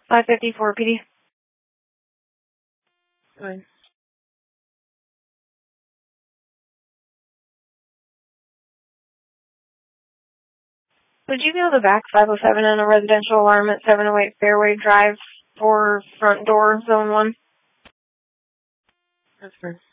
554 PD. Fine. Would you be able to back 507 in a residential alarm at 708 Fairway Drive for front door, zone 1? That's fine.